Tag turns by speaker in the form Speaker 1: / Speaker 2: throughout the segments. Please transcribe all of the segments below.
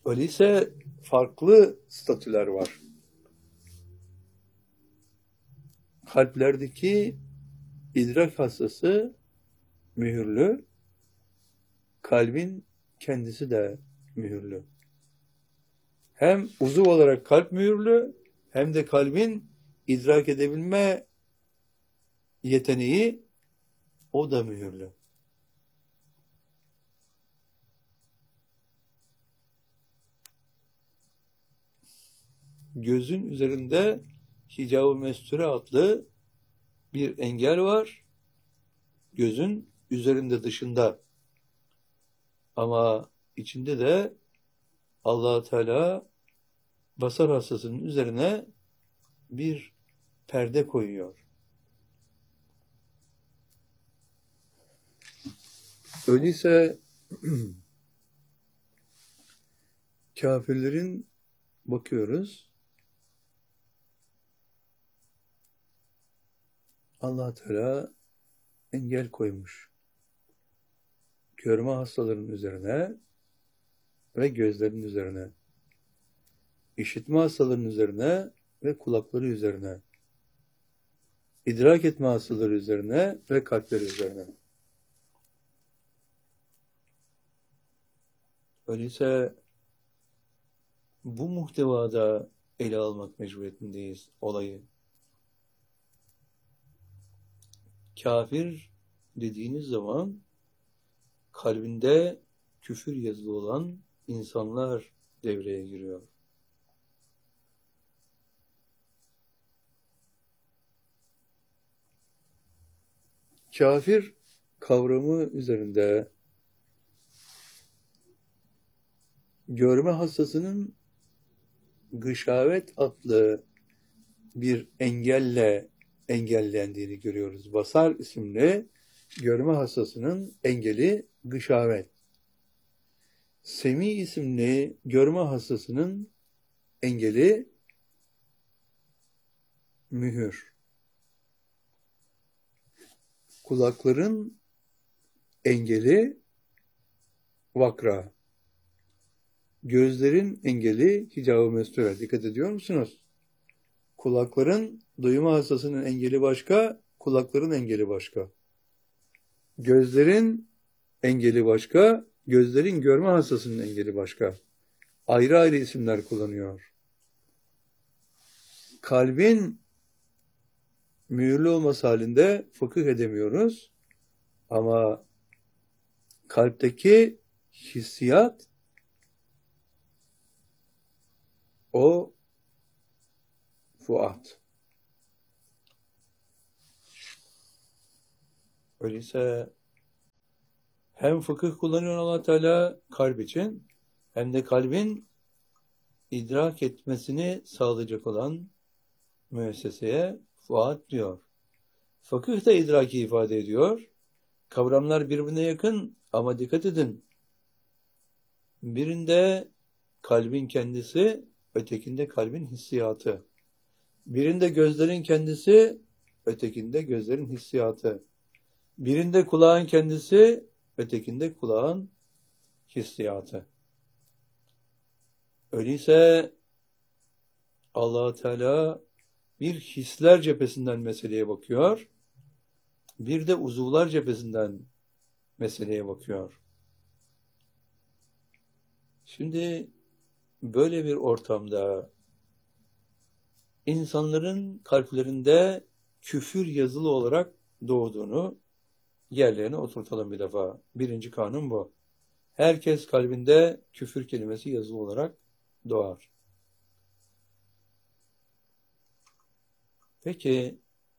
Speaker 1: Öyleyse farklı statüler var. Kalplerdeki idrak hastası mühürlü, kalbin kendisi de mühürlü. Hem uzuv olarak kalp mühürlü, hem de kalbin idrak edebilme yeteneği o da mühürlü. Gözün üzerinde hicab-ı mesture adlı bir engel var. Gözün üzerinde dışında. Ama içinde de Allah Teala basar hastasının üzerine bir perde koyuyor. Öyleyse kafirlerin bakıyoruz, Allah Teala engel koymuş. Görme hastalarının üzerine ve gözlerinin üzerine. İşitme hastalarının üzerine ve kulakları üzerine. İdrak etme hastaları üzerine ve kalpleri üzerine. Öyleyse bu muhtevada ele almak mecburiyetindeyiz olayı. Kafir dediğiniz zaman kalbinde küfür yazılı olan insanlar devreye giriyor. Kafir kavramı üzerinde görme hastasının gışavet adlı bir engelle engellendiğini görüyoruz. Basar isimli görme hastasının engeli gışavet. Semi isimli görme hastasının engeli mühür. Kulakların engeli vakra. Gözlerin engeli hicab-ı mesture. Dikkat ediyor musunuz? Kulakların duyma hastasının engeli başka, kulakların engeli başka. Gözlerin engeli başka, gözlerin görme hastasının engeli başka. Ayrı ayrı isimler kullanıyor. Kalbin mühürlü olması halinde fıkıh edemiyoruz. Ama kalpteki hissiyat o fuat. Öyleyse hem fıkıh kullanıyor Allah Teala kalp için, hem de kalbin idrak etmesini sağlayacak olan müesseseye fuat diyor. Fıkıh da idraki ifade ediyor. Kavramlar birbirine yakın ama dikkat edin. Birinde kalbin kendisi, ötekinde kalbin hissiyatı. Birinde gözlerin kendisi, ötekinde gözlerin hissiyatı. Birinde kulağın kendisi, ötekinde kulağın hissiyatı. Öyleyse Allah Teala bir hisler cephesinden meseleye bakıyor, bir de uzuvlar cephesinden meseleye bakıyor. Şimdi böyle bir ortamda insanların kalplerinde küfür yazılı olarak doğduğunu yerlerine oturtalım bir defa. Birinci kanun bu. Herkes kalbinde küfür kelimesi yazılı olarak doğar. Peki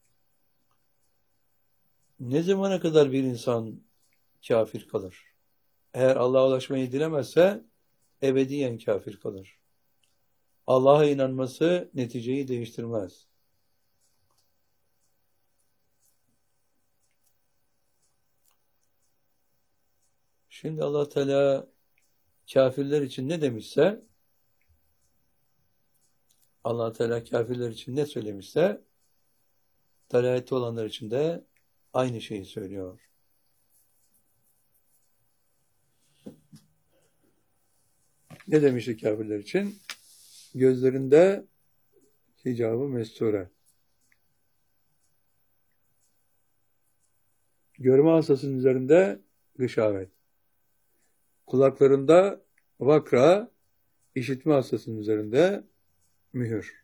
Speaker 1: ne zamana kadar bir insan kafir kalır? Eğer Allah'a ulaşmayı dilemezse ebediyen kafir kalır. Allah'a inanması neticeyi değiştirmez. Şimdi Allah Teala kafirler için ne demişse, Allah Teala kafirler için ne söylemişse, dalalette olanlar için de aynı şeyi söylüyor. Ne demişti kafirler için? Gözlerinde hicab-ı mesture. Görme hastasının üzerinde gışavet. Kulaklarında vakra, işitme hastasının üzerinde mühür.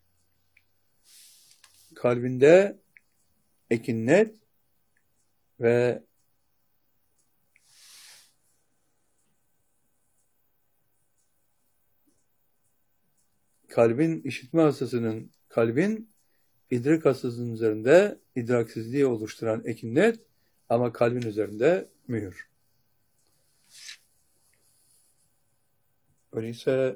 Speaker 1: Kalbinde ekinnet ve kalbin idrak hastasının üzerinde idraksizliği oluşturan ekinnet ama kalbin üzerinde mühür. Öyleyse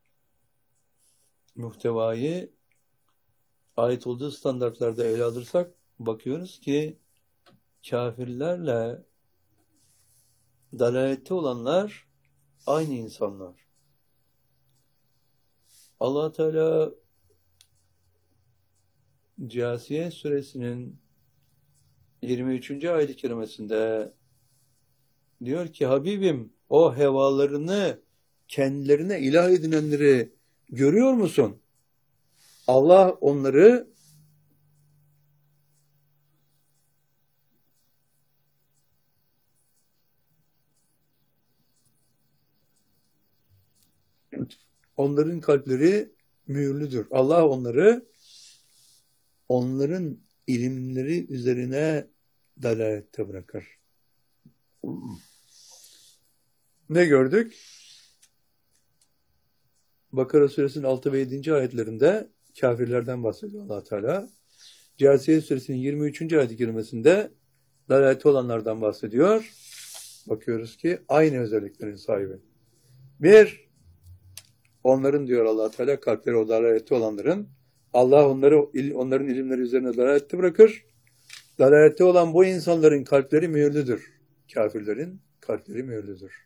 Speaker 1: muhtevayı ait olduğu standartlarda ele alırsak bakıyoruz ki kafirlerle dalalette olanlar aynı insanlar. Allah Teala Câsiye suresinin 23. ayet-i kerimesinde diyor ki Habibim o hevalarını kendilerine ilah edinenleri görüyor musun? Allah onların kalpleri mühürlüdür. Allah onların ilimleri üzerine dalalette bırakır. Ne gördük? Bakara suresinin 6 ve 7. ayetlerinde kafirlerden bahsediyor Allah Teala. Câsiye suresinin 23. ayet-i kerimesinde dalalette olanlardan bahsediyor. Bakıyoruz ki aynı özelliklerin sahibi. Bir, onların diyor Allah Teala kalpleri o dalalette olanların Allah onların ilimleri üzerine dalalette bırakır. Dalalette olan bu insanların kalpleri mühürlüdür. Kafirlerin kalpleri mühürlüdür.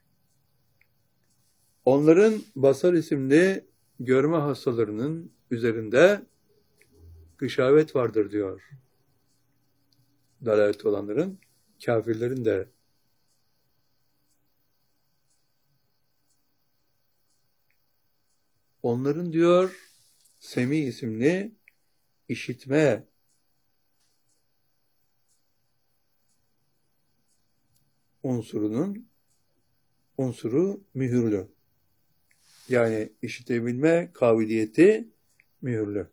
Speaker 1: Onların basar isimli görme hastalarının üzerinde gışavet vardır diyor. Dalalette olanların, kafirlerin de. Onların diyor semi isimli işitme unsuru mühürlü. Yani işitebilme kabiliyeti mühürlü.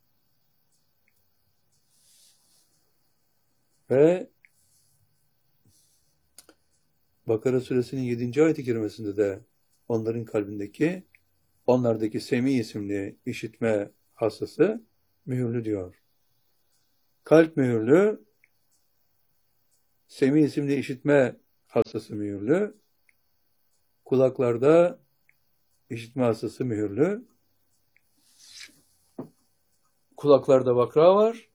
Speaker 1: Ve Bakara suresinin 7. ayet-i kerimesinde de onlardaki semi isimli işitme hastası mühürlü diyor. Kalp mühürlü, semi isimli işitme hastası mühürlü, kulaklarda işitme hastası mühürlü, kulaklarda vakra var,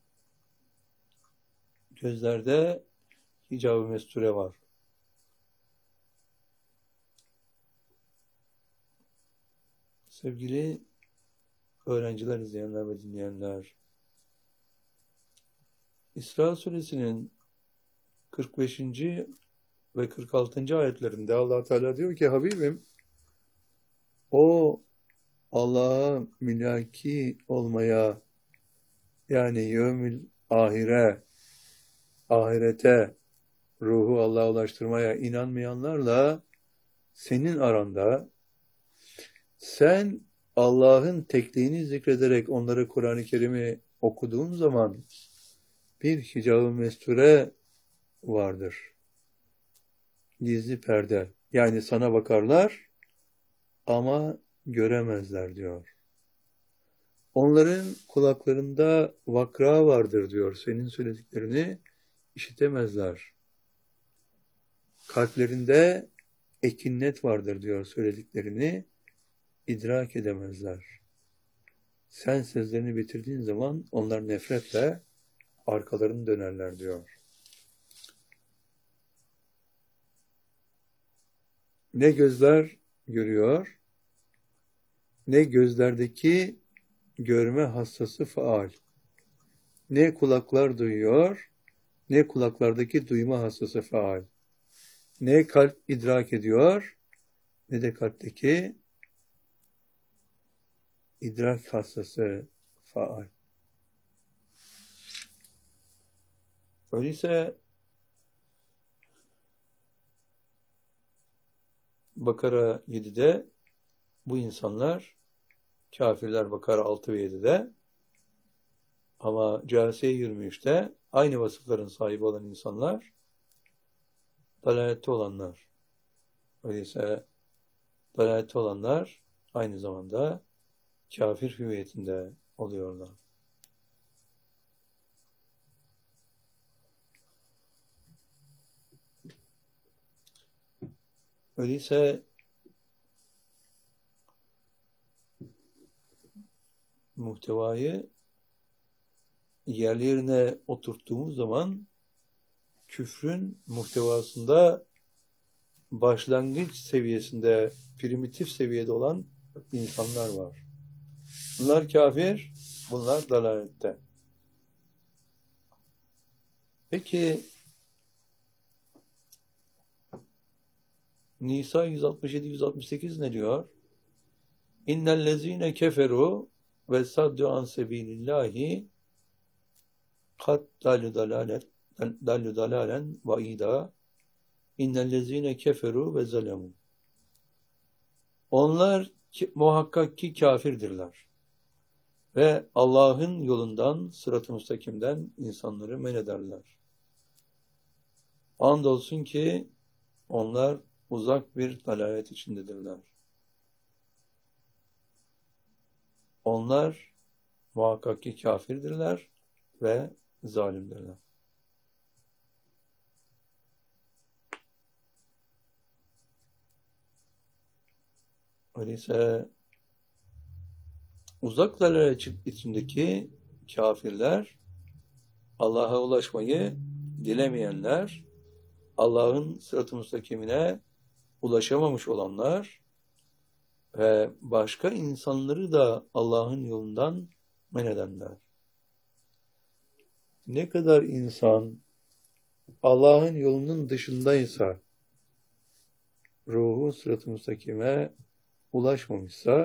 Speaker 1: gözlerde hicab-ı mesture var. Sevgili öğrenciler, izleyenler ve dinleyenler, İsra suresinin 45. ve 46. ayetlerinde Allah Teala diyor ki Habibim o Allah'a mülaki olmaya yani yevmül ahirete ruhu Allah'a ulaştırmaya inanmayanlarla senin aranda sen Allah'ın tekliğini zikrederek onlara Kur'an-ı Kerim'i okuduğun zaman bir hicab-ı mesture vardır. Gizli perde. Yani sana bakarlar ama göremezler diyor. Onların kulaklarında vakra vardır diyor. Senin söylediklerini işitemezler. Kalplerinde ekinnet vardır diyor. Söylediklerini idrak edemezler. Sen sözlerini bitirdiğin zaman onlar nefretle arkalarını dönerler diyor. Ne gözler görüyor, ne gözlerdeki görme hastası faal, ne kulaklar duyuyor, ne kulaklardaki duyma hastası faal, ne kalp idrak ediyor, ne de kalpteki idrak hastası faal. Öyleyse Bakara 7'de bu insanlar, kafirler Bakara 6 ve 7'de, ama Câsiye 23'te aynı vasıfların sahibi olan insanlar dalalette olanlar. Öyleyse dalalette olanlar aynı zamanda kafir hüviyetinde oluyorlar. Öyleyse muhtevayı yerlerine oturttuğumuz zaman küfrün muhtevasında başlangıç seviyesinde, primitif seviyede olan insanlar var. Bunlar kafir, bunlar dalalette. Peki Nisa 167-168 ne diyor? İnnellezîne keferu ve saddu an sebilillahi kat dallu dalalen ve ida innellezîne keferu ve zalemu. Onlar muhakkak ki kafirdirler ve Allah'ın yolundan, sırat-ı müstakimden insanları men ederler. Andolsun ki onlar uzak bir dalalet içindedirler. Onlar muhakkak ki kafirdirler ve zalimdirler. Öyleyse uzak dalalet içindeki kafirler, Allah'a ulaşmayı dilemeyenler, Allah'ın sırat-ı müstakimine ulaşamamış olanlar ve başka insanları da Allah'ın yolundan men edenler. Ne kadar insan Allah'ın yolunun dışındaysa, ruhu sırat-ı müstakime ulaşmamışsa,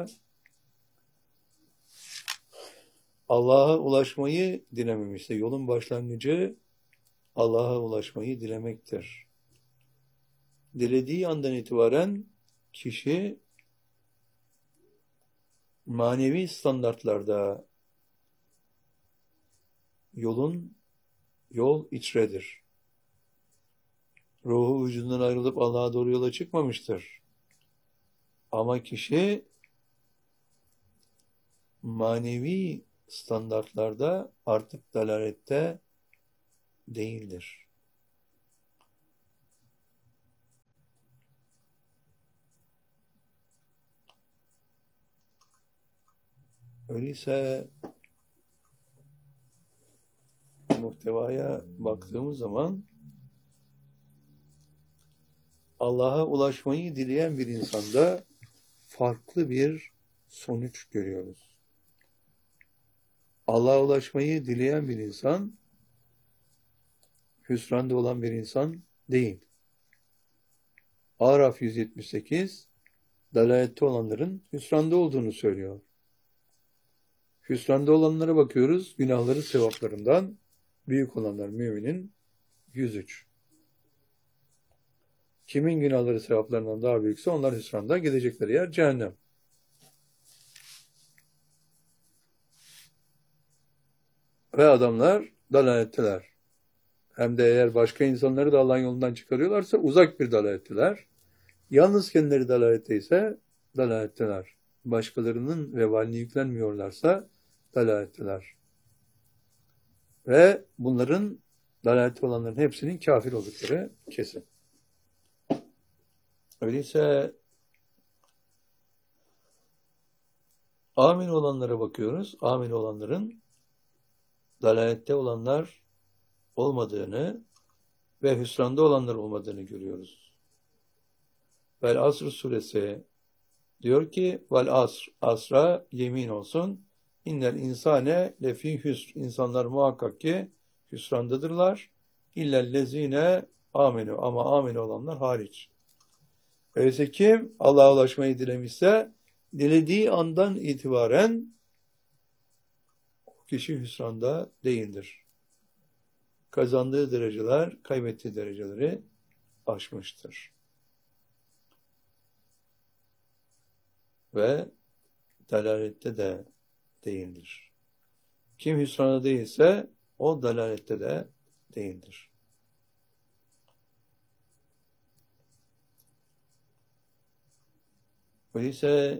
Speaker 1: Allah'a ulaşmayı dilememişse, yolun başlangıcı Allah'a ulaşmayı dilemektir. Dilediği andan itibaren kişi manevi standartlarda yol içredir. Ruhu vücudundan ayrılıp Allah'a doğru yola çıkmamıştır. Ama kişi manevi standartlarda artık dalalette değildir. Öyleyse muhtevaya baktığımız zaman Allah'a ulaşmayı dileyen bir insanda farklı bir sonuç görüyoruz. Allah'a ulaşmayı dileyen bir insan hüsranda olan bir insan değil. Araf 178 dalalette olanların hüsranda olduğunu söylüyor. Hüsranda olanlara bakıyoruz. Günahları sevaplarından büyük olanlar müminin 103. Kimin günahları sevaplarından daha büyükse onlar hüsranda, gidecekleri yer cehennem. Ve adamlar dalaletteler. Hem de eğer başka insanları da Allah'ın yolundan çıkarıyorlarsa uzak bir dalaletteler. Yalnız kendileri dalaletteyse dalaletteler. Başkalarının vebalini yüklenmiyorlarsa dalaletteler. Ve bunların, dalalette olanların hepsinin kafir oldukları kesin. Öyleyse amin olanlara bakıyoruz. Amin olanların dalalette olanlar olmadığını ve hüsranda olanlar olmadığını görüyoruz. Vel Asr suresi diyor ki vel asr, asra yemin olsun, innel insane lefî hüsr, insanlar muhakkak ki hüsrandadırlar, illellezine amenu, ama amin olanlar hariç. Öyleyse kim Allah'a ulaşmayı dilemişse dilediği andan itibaren o kişi hüsranda değildir. Kazandığı dereceler, kaybettiği dereceleri aşmıştır. Ve dalalette de değildir. Kim hüsranda değilse o dalalette de değildir. Öyleyse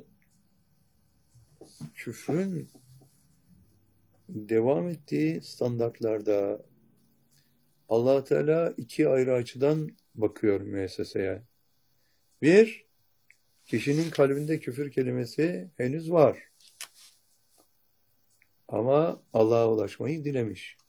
Speaker 1: küfrün devam ettiği standartlarda Allah Teala iki ayrı açıdan bakıyor müesseseye. Bir, kişinin kalbinde küfür kelimesi henüz var. Ama Allah'a ulaşmayı dilemiş.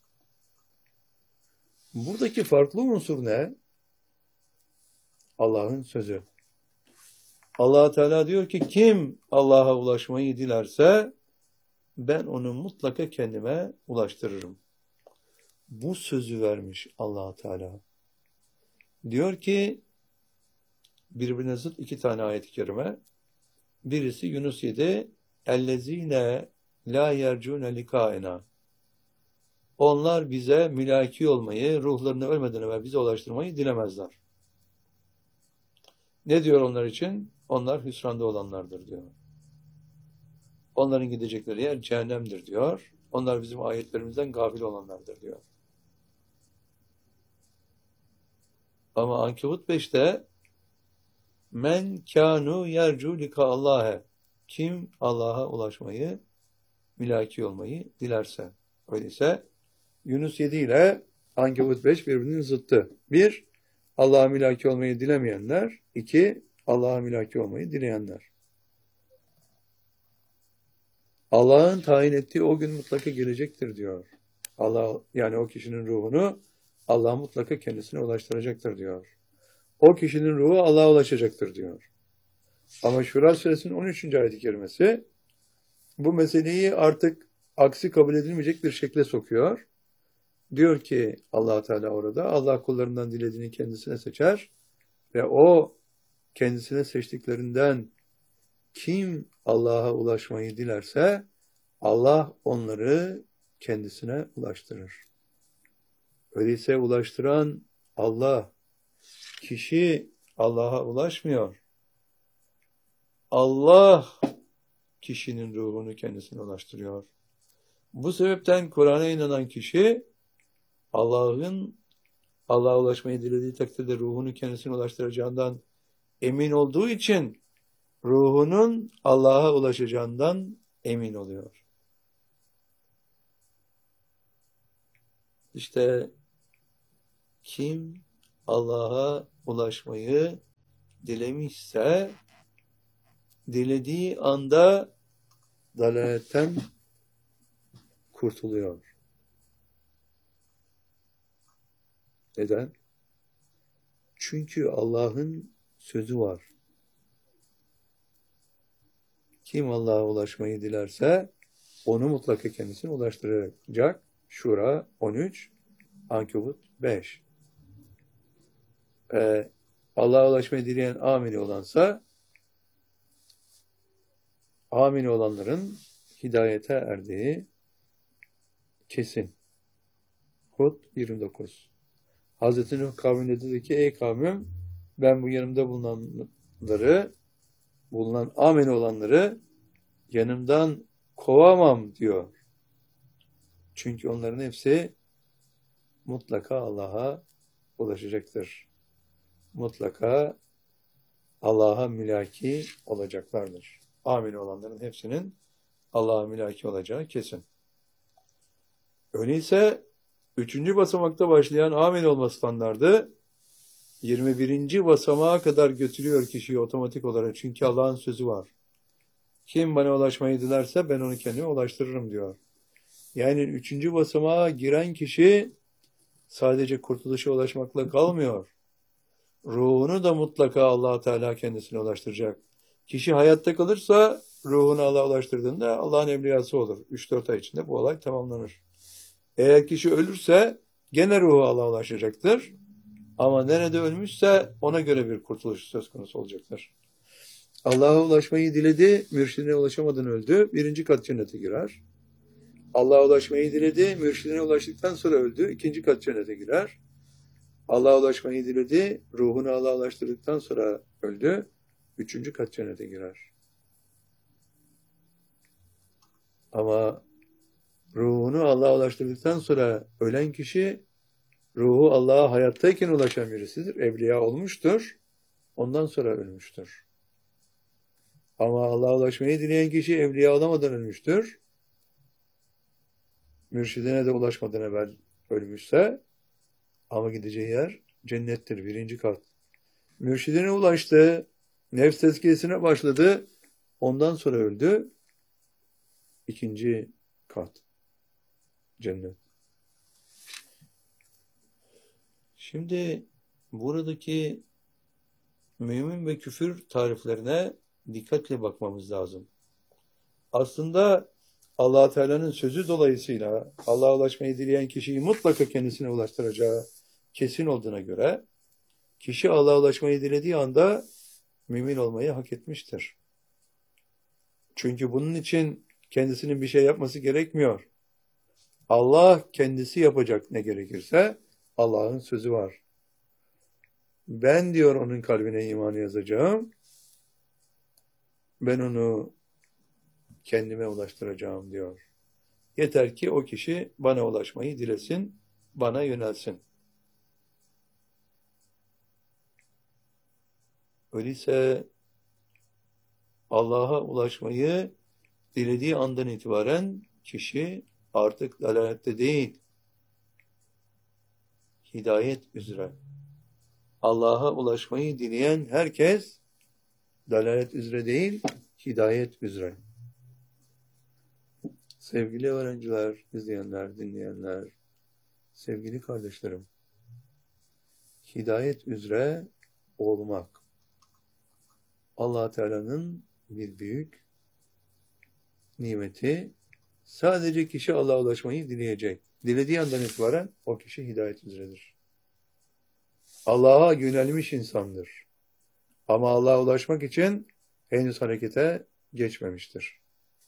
Speaker 1: Buradaki farklı unsur ne? Allah'ın sözü. Allah Teala diyor ki kim Allah'a ulaşmayı dilerse ben onu mutlaka kendime ulaştırırım. Bu sözü vermiş Allah Teala. Diyor ki birbirine zıt iki tane ayet-i kerime. Birisi Yunus 7 اَلَّذ۪ينَ لَا يَرْجُونَ لِقَائِنَا Onlar bize mülaki olmayı, ruhlarını ölmeden evvel bize ulaştırmayı dilemezler. Ne diyor onlar için? Onlar hüsranda olanlardır diyor. Onların gidecekleri yer cehennemdir diyor. Onlar bizim ayetlerimizden gafil olanlardır diyor. Ama Ankebut 5'te men kânu yercu lika Allah'e kim Allah'a ulaşmayı, mülaki olmayı dilerse. Öyleyse Yunus 7 ile Ankebut 5 birbirinin zıttı. 1. Allah'a mülaki olmayı dilemeyenler. 2. Allah'a mülaki olmayı dileyenler. Allah'ın tayin ettiği o gün mutlaka gelecektir diyor. Allah yani o kişinin ruhunu Allah mutlaka kendisine ulaştıracaktır diyor. O kişinin ruhu Allah'a ulaşacaktır diyor. Ama Şura Suresinin 13. ayet-i kerimesi bu meseleyi artık aksi kabul edilmeyecek bir şekle sokuyor. Diyor ki Allah Teala orada Allah kullarından dilediğini kendisine seçer ve o kendisine seçtiklerinden kim Allah'a ulaşmayı dilerse Allah onları kendisine ulaştırır. Öyleyse ulaştıran Allah, kişi Allah'a ulaşmıyor. Allah kişinin ruhunu kendisine ulaştırıyor. Bu sebepten Kur'an'a inanan kişi Allah'a ulaşmayı dilediği takdirde ruhunu kendisine ulaştıracağından emin olduğu için ruhunun Allah'a ulaşacağından emin oluyor. İşte kim Allah'a ulaşmayı dilemişse dilediği anda dalaletten kurtuluyor. Neden? Çünkü Allah'ın sözü var. Kim Allah'a ulaşmayı dilerse onu mutlaka kendisine ulaştıracak. Şura 13, Ankebut 5. Allah'a ulaşmayı dileyen amini olansa amini olanların hidayete erdiği kesin. Hud 29. Hazreti Nuh kavmine dedi ki ey kavmim ben bu yanımda bulunan amini olanları yanımdan kovamam diyor. Çünkü onların hepsi mutlaka Allah'a ulaşacaktır. Mutlaka Allah'a mülaki olacaklardır. Amin olanların hepsinin Allah'a mülaki olacağı kesin. Öyleyse 3. basamakta başlayan amin olma standardı 21. basamağa kadar götürüyor kişiyi otomatik olarak. Çünkü Allah'ın sözü var. Kim bana ulaşmayı dilerse ben onu kendime ulaştırırım diyor. Yani 3. basamağa giren kişi sadece kurtuluşa ulaşmakla kalmıyor. Ruhunu da mutlaka Allah Teala kendisine ulaştıracak. Kişi hayatta kalırsa ruhunu Allah'a ulaştırdığında Allah'ın evliyası olur. 3-4 ay içinde bu olay tamamlanır. Eğer kişi ölürse gene ruhu Allah'a ulaşacaktır. Ama nerede ölmüşse ona göre bir kurtuluş söz konusu olacaktır. Allah'a ulaşmayı diledi, mürşidine ulaşamadan öldü. Birinci kat cennete girer. Allah'a ulaşmayı diledi, mürşidine ulaştıktan sonra öldü. İkinci kat cennete girer. Allah'a ulaşmayı diledi, ruhunu Allah'a ulaştırdıktan sonra öldü. Üçüncü kat cennete girer. Ama ruhunu Allah'a ulaştırdıktan sonra ölen kişi, ruhu Allah'a hayattayken ulaşan birisidir. Evliya olmuştur. Ondan sonra ölmüştür. Ama Allah'a ulaşmayı dileyen kişi evliya olamadan ölmüştür. Mürşidine de ulaşmadan evvel ölmüşse, ama gideceği yer cennettir, birinci kat. Mürşidine ulaştı, nefs tezkiyesine başladı, ondan sonra öldü. İkinci kat cennet. Şimdi buradaki mümin ve küfür tariflerine dikkatle bakmamız lazım. Aslında Allah Teala'nın sözü dolayısıyla Allah'a ulaşmayı dileyen kişiyi mutlaka kendisine ulaştıracağı kesin olduğuna göre kişi Allah'a ulaşmayı dilediği anda mümin olmayı hak etmiştir. Çünkü bunun için kendisinin bir şey yapması gerekmiyor. Allah kendisi yapacak ne gerekirse. Allah'ın sözü var. Ben diyor onun kalbine imanı yazacağım. Ben onu kendime ulaştıracağım diyor. Yeter ki o kişi bana ulaşmayı dilesin, bana yönelsin. Öyleyse Allah'a ulaşmayı dilediği andan itibaren kişi artık dalalette değil, hidayet üzere. Allah'a ulaşmayı dileyen herkes dalalet üzere değil, hidayet üzere. Sevgili öğrenciler, izleyenler, dinleyenler, sevgili kardeşlerim, hidayet üzere olmak Allah Teala'nın bir büyük nimeti. Sadece kişi Allah'a ulaşmayı dileyecek. Dilediği andan itibaren o kişi hidayet üzeredir. Allah'a yönelmiş insandır. Ama Allah'a ulaşmak için henüz harekete geçmemiştir.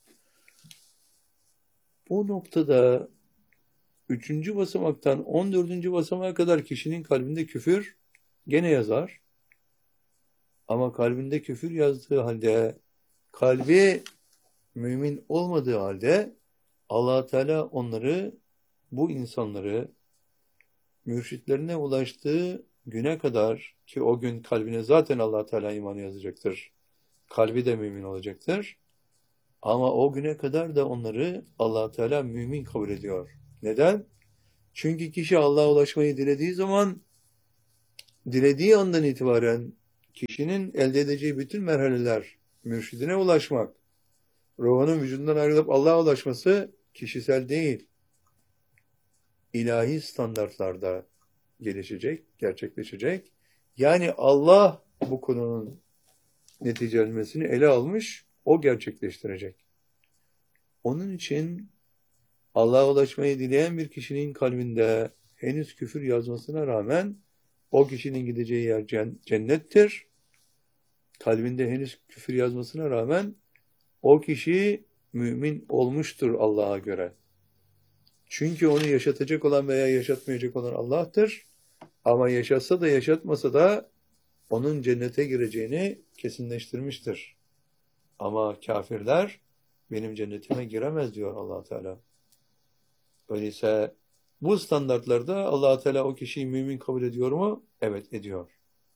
Speaker 1: Bu noktada 3. basamaktan 14. basamağa kadar kişinin kalbinde küfür gene yazar. Ama kalbinde küfür yazdığı halde, kalbi mümin olmadığı halde Allah Teala onları, bu insanları mürşitlerine ulaştığı güne kadar, ki o gün kalbine zaten Allah Teala imanı yazacaktır. Kalbi de mümin olacaktır. Ama o güne kadar da onları Allah Teala mümin kabul ediyor. Neden? Çünkü kişi Allah'a ulaşmayı dilediği zaman, dilediği andan itibaren kişinin elde edeceği bütün merhaleler, mürşidine ulaşmak, ruhunun vücudundan ayrılıp Allah'a ulaşması kişisel değil, ilahi standartlarda gelişecek, gerçekleşecek. Yani Allah bu konunun neticelenmesini ele almış, o gerçekleştirecek. Onun için Allah'a ulaşmayı dileyen bir kişinin kalbinde henüz küfür yazmasına rağmen o kişinin gideceği yer cennettir. Kalbinde henüz küfür yazmasına rağmen o kişi mümin olmuştur Allah'a göre. Çünkü onu yaşatacak olan veya yaşatmayacak olan Allah'tır. Ama yaşatsa da yaşatmasa da onun cennete gireceğini kesinleştirmiştir. Ama kafirler benim cennetime giremez diyor Allah Teala. Öyleyse bu standartlarda Allah Teala o kişiyi mümin kabul ediyor mu? Evet, ediyor.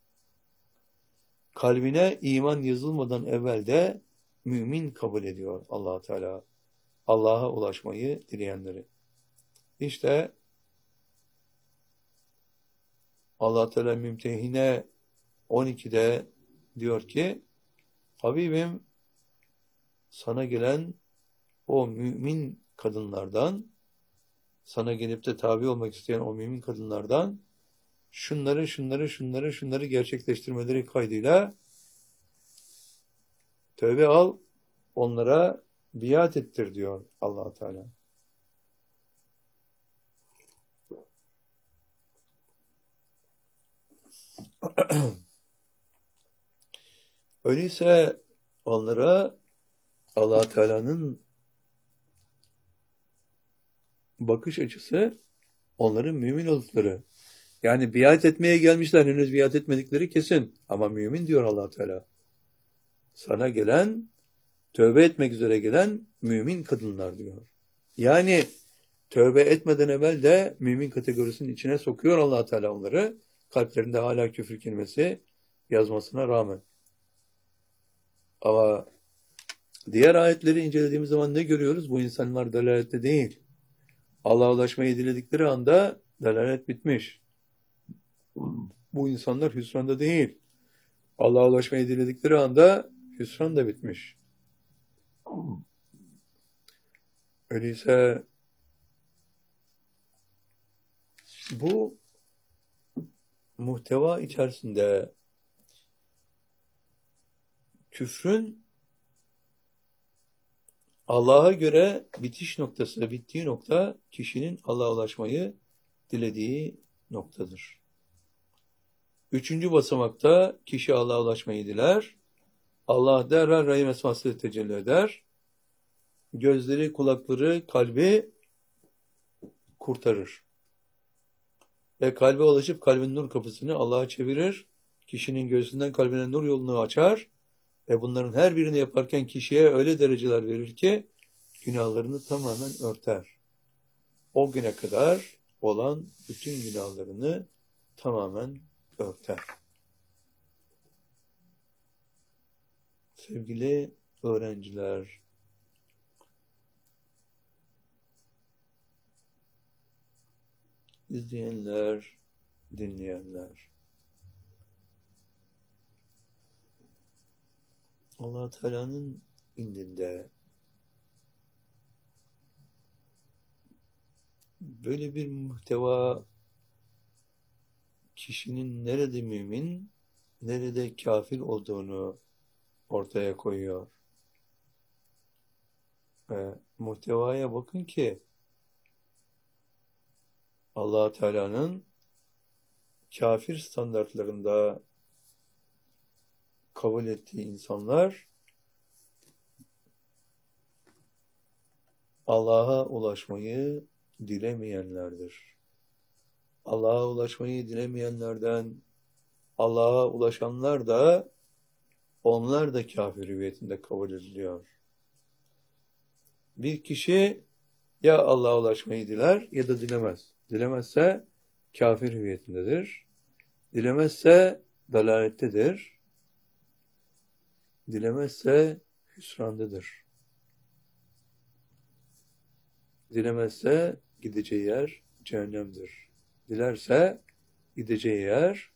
Speaker 1: Kalbine iman yazılmadan evvel de mümin kabul ediyor Allah Teala. Allah'a ulaşmayı dileyenleri. İşte Allah Teala Mümtehine 12'de diyor ki, Habibim, sana gelen o mümin kadınlardan, sana gelip de tabi olmak isteyen o mümin kadınlardan şunları gerçekleştirmeleri kaydıyla tövbe al, onlara biat ettir diyor Allah Teala. Öyleyse onlara Allah Teala'nın bakış açısı onların mümin oldukları. Yani biat etmeye gelmişler, henüz biat etmedikleri kesin. Ama mümin diyor Allah Teala. Sana gelen, tövbe etmek üzere gelen mümin kadınlar diyor. Yani tövbe etmeden evvel de mümin kategorisinin içine sokuyor Allah Teala onları. Kalplerinde hala küfür kelimesi yazmasına rağmen. Ama diğer ayetleri incelediğimiz zaman ne görüyoruz? Bu insanlar dalalette değil. Allah'a ulaşmayı diledikleri anda dalalet bitmiş. Bu insanlar hüsranda değil. Allah'a ulaşmayı diledikleri anda hüsran da bitmiş. Öyleyse bu muhteva içerisinde küfrün Allah'a göre bitiş noktası, bittiği nokta kişinin Allah'a ulaşmayı dilediği noktadır. Üçüncü basamakta kişi Allah'a ulaşmayı diler. Allah derhal Rahim esmasıyla tecelli eder. Gözleri, kulakları, kalbi kurtarır. Ve kalbe ulaşıp kalbin nur kapısını Allah'a çevirir. Kişinin göğsünden kalbine nur yolunu açar. Ve bunların her birini yaparken kişiye öyle dereceler verir ki günahlarını tamamen örter. O güne kadar olan bütün günahlarını tamamen örter. Sevgili öğrenciler, izleyenler, dinleyenler, Allah Teala'nın indinde böyle bir muhteva kişinin nerede mümin, nerede kafir olduğunu ortaya koyuyor. Ve muhtevaya bakın ki Allah Teala'nın kafir standartlarında kabul ettiği insanlar Allah'a ulaşmayı dilemeyenlerdir. Allah'a ulaşmayı dilemeyenlerden Allah'a ulaşanlar da onlar da kafir hüviyetinde kabul ediliyor. Bir kişi ya Allah'a ulaşmayı diler ya da dilemez. Dilemezse kafir hüviyetindedir. Dilemezse dalalettedir. Dilemezse hüsrandadır. Dilemezse gideceği yer cehennemdir. Dilerse gideceği yer